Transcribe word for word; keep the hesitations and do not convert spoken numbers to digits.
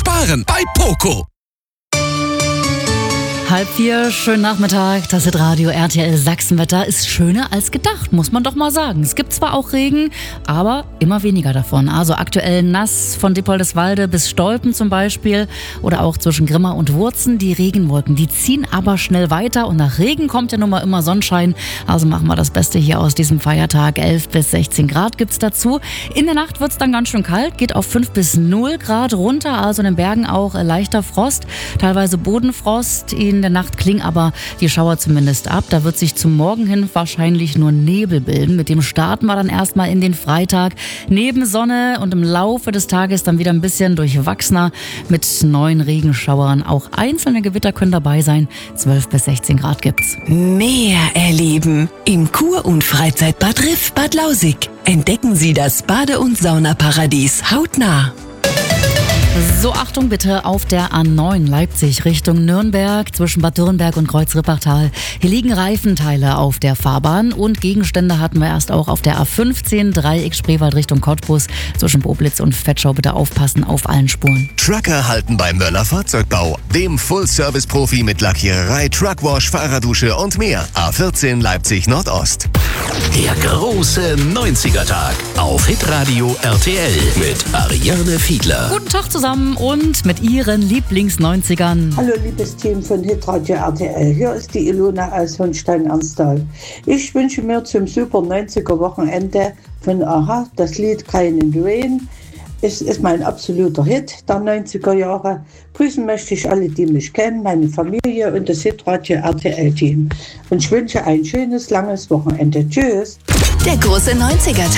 sparen bei Poco. Halb vier, schönen Nachmittag, das ist Radio R T L Sachsenwetter ist schöner als gedacht, muss man doch mal sagen. Es gibt zwar auch Regen, aber immer weniger davon. Also aktuell nass von Dippoldeswalde bis Stolpen zum Beispiel oder auch zwischen Grimma und Wurzen. Die Regenwolken, die ziehen aber schnell weiter und nach Regen kommt ja nun mal immer Sonnenschein. Also machen wir das Beste hier aus diesem Feiertag. elf bis sechzehn Grad gibt's dazu. In der Nacht wird's dann ganz schön kalt, geht auf fünf bis null Grad runter. Also in den Bergen auch leichter Frost, teilweise Bodenfrost. In der Nacht klingen aber die Schauer zumindest ab. Da wird sich zum Morgen hin wahrscheinlich nur Nebel bilden. Mit dem starten wir dann erstmal in den Freitag. Neben Sonne und im Laufe des Tages dann wieder ein bisschen durchwachsener mit neuen Regenschauern. Auch einzelne Gewitter können dabei sein. zwölf bis sechzehn Grad gibt's. Mehr erleben im Kur- und Freizeitbad Riff Bad Lausick. Entdecken Sie das Bade- und Saunaparadies hautnah. So, Achtung bitte auf der A neun Leipzig Richtung Nürnberg zwischen Bad Dürrenberg und Kreuz-Rippachtal. Hier liegen Reifenteile auf der Fahrbahn und Gegenstände hatten wir erst auch auf der A fünfzehn Dreieck Spreewald Richtung Cottbus zwischen Boblitz und Vetschau. Bitte aufpassen auf allen Spuren. Trucker halten bei Möller Fahrzeugbau, dem Full-Service-Profi mit Lackiererei, Truckwash, Fahrradusche und mehr. A vierzehn Leipzig Nordost. Der große neunziger-Tag auf Hitradio R T L mit Ariane Fiedler. Guten Tag zusammen und mit Ihren Lieblings-neunzigern. Hallo liebes Team von Hitradio R T L, hier ist die Ilona aus Hohenstein-Ernsthal. Ich wünsche mir zum super neunziger-Wochenende von Aha das Lied Crying in the Rain. Es ist mein absoluter Hit der neunziger Jahre. Grüßen möchte ich alle, die mich kennen, meine Familie und das Hitradio R T L-Team. Und ich wünsche ein schönes, langes Wochenende. Tschüss. Der große neunziger-Tag.